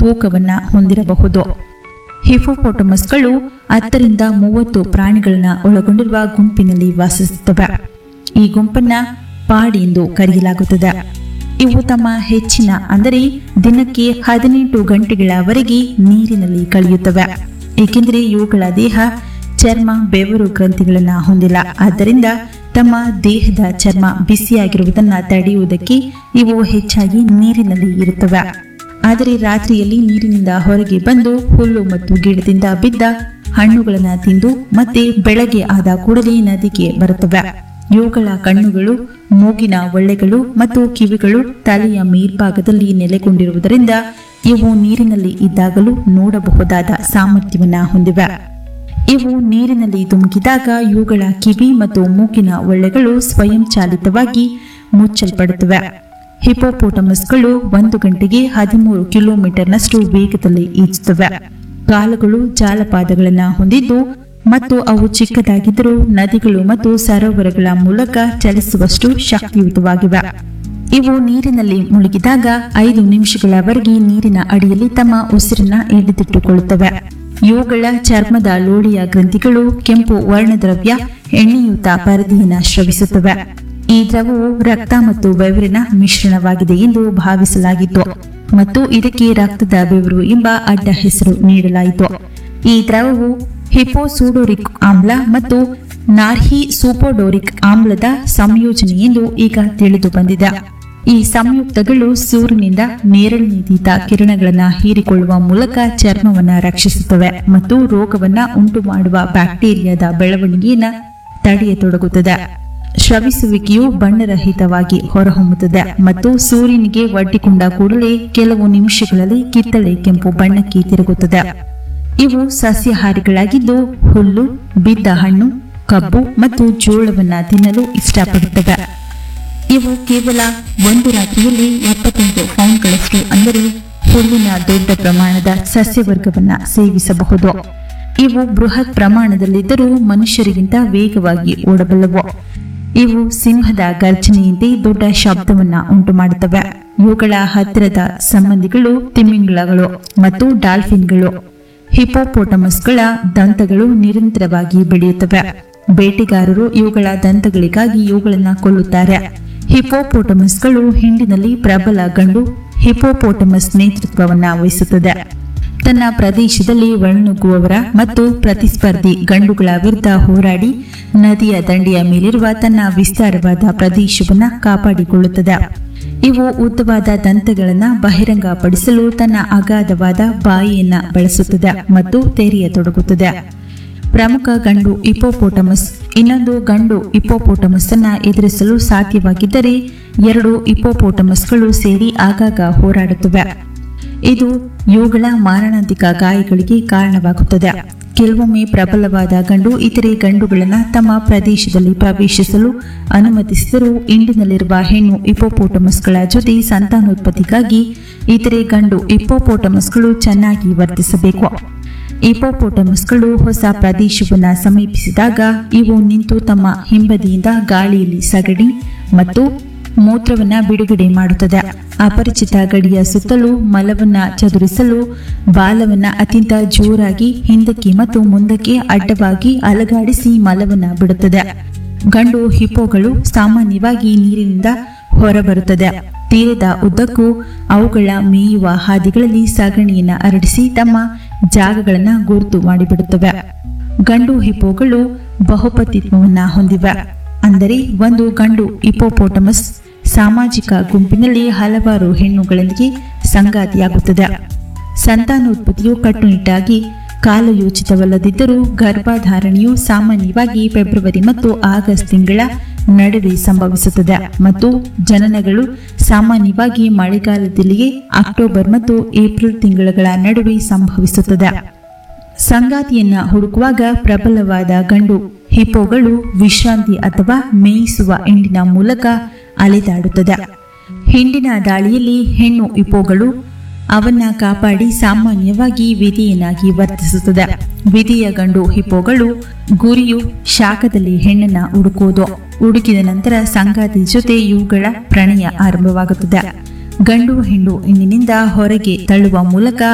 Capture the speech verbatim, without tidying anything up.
ತೂಕವನ್ನ ಹೊಂದಿರಬಹುದು. ಹಿಪೋಪೊಟಮಸ್ಗಳು ಹತ್ತರಿಂದ ಮೂವತ್ತು ಪ್ರಾಣಿಗಳನ್ನ ಒಳಗೊಂಡಿರುವ ಗುಂಪಿನಲ್ಲಿ ವಾಸಿಸುತ್ತವೆ. ಈ ಗುಂಪನ್ನ ಪಾಡಿ ಎಂದು ಕರೆಯಲಾಗುತ್ತದೆ. ಇವು ತಮ್ಮ ಹೆಚ್ಚಿನ ಅಂದರೆ ದಿನಕ್ಕೆ ಹದಿನೆಂಟು ಗಂಟೆಗಳವರೆಗೆ ನೀರಿನಲ್ಲಿ ಕಳೆಯುತ್ತವೆ. ಏಕೆಂದರೆ ಇವುಗಳ ದೇಹ ಚರ್ಮ ಬೆವರು ಗ್ರಂಥಿಗಳನ್ನ ಹೊಂದಿಲ್ಲ. ಆದ್ದರಿಂದ ತಮ್ಮ ದೇಹದ ಚರ್ಮ ಬಿಸಿಯಾಗಿರುವುದನ್ನ ತಡೆಯುವುದಕ್ಕೆ ಇವು ಹೆಚ್ಚಾಗಿ ನೀರಿನಲ್ಲಿ ಇರುತ್ತವೆ. ಆದರೆ ರಾತ್ರಿಯಲ್ಲಿ ನೀರಿನಿಂದ ಹೊರಗೆ ಬಂದು ಹುಲ್ಲು ಮತ್ತು ಗಿಡದಿಂದ ಬಿದ್ದ ಹಣ್ಣುಗಳನ್ನು ತಿಂದು ಮತ್ತೆ ಬೆಳಗ್ಗೆ ಆದ ಕೂಡಲೇ ನದಿಗೆ ಬರುತ್ತವೆ. ಇವುಗಳ ಕಣ್ಣುಗಳು, ಮೂಗಿನ ಒಳ್ಳೆಗಳು ಮತ್ತು ಕಿವಿಗಳು ತಲೆಯ ಮೇಲ್ಭಾಗದಲ್ಲಿ ನೆಲೆಗೊಂಡಿರುವುದರಿಂದ ಇವು ನೀರಿನಲ್ಲಿ ಇದ್ದಾಗಲೂ ನೋಡಬಹುದಾದ ಸಾಮರ್ಥ್ಯವನ್ನ ಹೊಂದಿವೆ. ಇವು ನೀರಿನಲ್ಲಿ ಧುಮುಕಿದಾಗ ಇವುಗಳ ಕಿವಿ ಮತ್ತು ಮೂಗಿನ ಒಳ್ಳೆಗಳು ಸ್ವಯಂಚಾಲಿತವಾಗಿ ಮುಚ್ಚಲ್ಪಡುತ್ತವೆ. ಹಿಪೋಪೊಟಮಸ್ಗಳು ಒಂದು ಗಂಟೆಗೆ ಹದಿಮೂರು ಕಿಲೋಮೀಟರ್ನಷ್ಟು ವೇಗದಲ್ಲಿ ಈಜುತ್ತವೆ. ಕಾಲುಗಳು ಜಾಲಪಾದಗಳನ್ನು ಹೊಂದಿದ್ದು ಮತ್ತು ಅವು ಚಿಕ್ಕದಾಗಿದ್ದರೂ ನದಿಗಳು ಮತ್ತು ಸರೋವರಗಳ ಮೂಲಕ ಚಲಿಸುವಷ್ಟು ಶಕ್ತಿಯುತವಾಗಿವೆ. ಇವು ನೀರಿನಲ್ಲಿ ಮುಳುಗಿದಾಗ ಐದು ನಿಮಿಷಗಳವರೆಗೆ ನೀರಿನ ಅಡಿಯಲ್ಲಿ ತಮ್ಮ ಉಸಿರನ್ನ ಹಿಡಿದಿಟ್ಟುಕೊಳ್ಳುತ್ತವೆ. ಇವುಗಳ ಚರ್ಮದ ಲೋಳೆಯ ಗ್ರಂಥಿಗಳು ಕೆಂಪು ವರ್ಣದ್ರವ್ಯ ಎಣ್ಣೆಯುತ ಪರದೆಯನ್ನು ಸ್ರವಿಸುತ್ತವೆ. ಈ ದ್ರವವು ರಕ್ತ ಮತ್ತು ಬೆವರಿನ ಮಿಶ್ರಣವಾಗಿದೆ ಎಂದು ಭಾವಿಸಲಾಗಿತ್ತು ಮತ್ತು ಇದಕ್ಕೆ ರಕ್ತದ ಬೆವರು ಎಂಬ ಅಡ್ಡ ಹೆಸರು ನೀಡಲಾಯಿತು. ಈ ದ್ರವವು ಹಿಪೋಸೂಡೋರಿಕ್ ಆಮ್ಲ ಮತ್ತು ನಾರ್ಹಿ ಸೂಪೋಡೋರಿಕ್ ಆಮ್ಲದ ಸಂಯೋಜನೆ ಎಂದು ಈಗ ತಿಳಿದು ಬಂದಿದೆ. ಈ ಸಂಯುಕ್ತಗಳು ಸೂರ್ಯನಿಂದ ನೇರಳನಿಂದ ಕಿರಣಗಳನ್ನು ಹೀರಿಕೊಳ್ಳುವ ಮೂಲಕ ಚರ್ಮವನ್ನು ರಕ್ಷಿಸುತ್ತವೆ ಮತ್ತು ರೋಗವನ್ನ ಉಂಟು ಮಾಡುವ ಬ್ಯಾಕ್ಟೀರಿಯಾದ ಬೆಳವಣಿಗೆಯನ್ನು ತಡೆಯತೊಡಗುತ್ತದೆ. ಸ್ರವಿಸುವಿಕೆಯು ಬಣ್ಣರಹಿತವಾಗಿ ಹೊರಹೊಮ್ಮುತ್ತದೆ ಮತ್ತು ಸೂರ್ಯನಿಗೆ ಒಡ್ಡಿಕೊಂಡ ಕೂಡಲೇ ಕೆಲವು ನಿಮಿಷಗಳಲ್ಲಿ ಕಿತ್ತಳೆ ಕೆಂಪು ಬಣ್ಣಕ್ಕೆ ತಿರುಗುತ್ತದೆ. ಇವು ಸಸ್ಯಾಹಾರಿಗಳಾಗಿದ್ದು ಹುಲ್ಲು, ಬಿದ್ದ ಹಣ್ಣು, ಕಬ್ಬು ಮತ್ತು ಜೋಳವನ್ನ ತಿನ್ನಲು ಇಷ್ಟಪಡುತ್ತವೆ. ಇವು ಕೇವಲ ಒಂದು ರಾತ್ರಿಯಲ್ಲಿ ಎಪ್ಪತ್ತೆಂಟು ಪೌಂಡ್ಗಳಷ್ಟು ಅಂದರೆ ಹುಲ್ಲಿನ ದೊಡ್ಡ ಪ್ರಮಾಣದ ಸಸ್ಯವರ್ಗವನ್ನ ಸೇವಿಸಬಹುದು. ಇವು ಬೃಹತ್ ಪ್ರಮಾಣದಲ್ಲಿದ್ದರೂ ಮನುಷ್ಯರಿಗಿಂತ ವೇಗವಾಗಿ ಓಡಬಲ್ಲವು. ಇವು ಸಿಂಹದ ಗರ್ಜನೆಯಂತೆ ದೊಡ್ಡ ಶಬ್ದವನ್ನ ಉಂಟು ಮಾಡುತ್ತವೆ. ಇವುಗಳ ಹತ್ತಿರದ ಸಂಬಂಧಿಗಳು ತಿಮಿಂಗಿಲಗಳು ಮತ್ತು ಡಾಲ್ಫಿನ್ಗಳು. ಹಿಪೋಪೊಟಮಸ್ಗಳ ದಂತಗಳು ನಿರಂತರವಾಗಿ ಬೆಳೆಯುತ್ತವೆ. ಬೇಟೆಗಾರರು ಇವುಗಳ ದಂತಗಳಿಗಾಗಿ ಇವುಗಳನ್ನು ಕೊಲ್ಲುತ್ತಾರೆ. ಹಿಪೋಪೊಟಮಸ್ಗಳು ಹಿಂಡಿನಲ್ಲಿ ಪ್ರಬಲ ಗಂಡು ಹಿಪೋಪೊಟಮಸ್ ನೇತೃತ್ವವನ್ನು ವಹಿಸುತ್ತದೆ. ತನ್ನ ಪ್ರದೇಶದಲ್ಲಿ ಒಳನುಗ್ಗುವವರ ಮತ್ತು ಪ್ರತಿಸ್ಪರ್ಧಿ ಗಂಡುಗಳ ವಿರುದ್ಧ ಹೋರಾಡಿ ನದಿಯ ದಂಡೆಯ ಮೇಲಿರುವ ತನ್ನ ವಿಸ್ತಾರವಾದ ಪ್ರದೇಶವನ್ನು ಕಾಪಾಡಿಕೊಳ್ಳುತ್ತದೆ. ಇವು ಉದ್ದವಾದ ದಂತಗಳನ್ನು ಬಹಿರಂಗಪಡಿಸಲು ತನ್ನ ಅಗಾಧವಾದ ಬಾಯಿಯನ್ನು ಬಳಸುತ್ತದೆ ಮತ್ತು ತೆರೆಯತೊಡಗುತ್ತದೆ. ಪ್ರಮುಖ ಗಂಡು ಹಿಪೋಪೊಟಮಸ್ ಇನ್ನೊಂದು ಗಂಡು ಹಿಪೋಪೊಟಮಸ್ ಅನ್ನ ಎದುರಿಸಲು ಸಾಧ್ಯವಾಗಿದ್ದರೆ ಎರಡು ಹಿಪೋಪೊಟಮಸ್ಗಳು ಸೇರಿ ಆಗಾಗ ಹೋರಾಡುತ್ತವೆ. ಇದು ಇವುಗಳ ಮಾರಣಾಂತಿಕ ಗಾಯಗಳಿಗೆ ಕಾರಣವಾಗುತ್ತದೆ. ಕೆಲವೊಮ್ಮೆ ಪ್ರಬಲವಾದ ಗಂಡು ಇತರೆ ಗಂಡುಗಳನ್ನು ತಮ್ಮ ಪ್ರದೇಶದಲ್ಲಿ ಪ್ರವೇಶಿಸಲು ಅನುಮತಿಸಿದರೂ ಹಿಂಡಿನಲ್ಲಿರುವ ಹೆಣ್ಣು ಹಿಪೋಪೊಟಮಸ್ಗಳ ಜೊತೆ ಸಂತಾನೋತ್ಪತ್ತಿಗಾಗಿ ಇತರೆ ಗಂಡು ಹಿಪೋಪೊಟಮಸ್ಗಳು ಚೆನ್ನಾಗಿ ವರ್ತಿಸಬೇಕು. ಹಿಪೋಪೊಟಮಸ್ಗಳು ಹೊಸ ಪ್ರದೇಶವನ್ನು ಸಮೀಪಿಸಿದಾಗ ಇವು ನಿಂತು ತಮ್ಮ ಹಿಂಬದಿಯಿಂದ ಗಾಳಿಯಲ್ಲಿ ಸಗಣಿ ಮತ್ತು ಮೂತ್ರವನ್ನ ಬಿಡುಗಡೆ ಮಾಡುತ್ತದೆ. ಅಪರಿಚಿತ ಗಡಿಯ ಸುತ್ತಲೂ ಮಲವನ್ನ ಚದುರಿಸಲು ಬಾಲವನ್ನ ಅತ್ಯಂತ ಜೋರಾಗಿ ಹಿಂದಕ್ಕೆ ಮತ್ತು ಮುಂದಕ್ಕೆ ಅಡ್ಡವಾಗಿ ಅಲಗಾಡಿಸಿ ಮಲವನ್ನ ಬಿಡುತ್ತದೆ. ಗಂಡು ಹಿಪೋಗಳು ಸಾಮಾನ್ಯವಾಗಿ ನೀರಿನಿಂದ ಹೊರಬರುತ್ತದೆ. ತೀರದ ಉದ್ದಕ್ಕೂ ಅವುಗಳ ಮೇಯುವ ಹಾದಿಗಳಲ್ಲಿ ಸಗಣಿಯನ್ನ ಹರಡಿಸಿ ತಮ್ಮ ಜಾಗಗಳನ್ನ ಗುರುತು ಮಾಡಿಬಿಡುತ್ತವೆ. ಗಂಡು ಹಿಪೋಗಳು ಬಹುಪತಿತ್ವವನ್ನ ಹೊಂದಿವೆ. ಅಂದರೆ ಒಂದು ಗಂಡು ಹಿಪೋಪೊಟಮಸ್ ಸಾಮಾಜಿಕ ಗುಂಪಿನಲ್ಲಿ ಹಲವಾರು ಹೆಣ್ಣುಗಳೊಂದಿಗೆ ಸಂಗಾತಿಯಾಗುತ್ತದೆ. ಸಂತಾನೋತ್ಪತ್ತಿಯು ಕಟ್ಟುನಿಟ್ಟಾಗಿ ಕಾಲಯೋಚಿತವಲ್ಲದಿದ್ದರೂ ಗರ್ಭಧಾರಣೆಯು ಸಾಮಾನ್ಯವಾಗಿ ಫೆಬ್ರವರಿ ಮತ್ತು ಆಗಸ್ಟ್ ತಿಂಗಳ ನಡುವೆ ಸಂಭವಿಸುತ್ತದೆ ಮತ್ತು ಜನನಗಳು ಸಾಮಾನ್ಯವಾಗಿ ಮಳೆಗಾಲದಲ್ಲಿಯೇ ಅಕ್ಟೋಬರ್ ಮತ್ತು ಏಪ್ರಿಲ್ ತಿಂಗಳುಗಳ ನಡುವೆ ಸಂಭವಿಸುತ್ತದೆ. ಸಂಗಾತಿಯನ್ನ ಹುಡುಕುವಾಗ ಪ್ರಬಲವಾದ ಗಂಡು ಹಿಪೋಗಳು ವಿಶ್ರಾಂತಿ ಅಥವಾ ಮೇಯಿಸುವ ಹಿಂಡಿನ ಮೂಲಕ ಅಲೆದಾಡುತ್ತದೆ. ಹಿಂಡಿನ ದಾಳಿಯಲ್ಲಿ ಹೆಣ್ಣು ಹಿಪೋಗಳು ಅವನ್ನ ಕಾಪಾಡಿ ಸಾಮಾನ್ಯವಾಗಿ ವಿಧೇಯನಾಗಿ ವರ್ತಿಸುತ್ತದೆ. ವಿಧೇಯ ಗಂಡು ಹಿಪೋಗಳು ಗುರಿಯು ಶಾಖದಲ್ಲಿ ಹೆಣ್ಣನ್ನ ಹುಡುಕುವುದು. ಹುಡುಕಿದ ನಂತರ ಸಂಗಾತಿ ಜೊತೆ ಇವುಗಳ ಪ್ರಣಯ ಆರಂಭವಾಗುತ್ತದೆ. ಗಂಡು ಹೆಣ್ಣು ಹೆಣ್ಣಿನಿಂದ ಹೊರಗೆ ತಳ್ಳುವ ಮೂಲಕ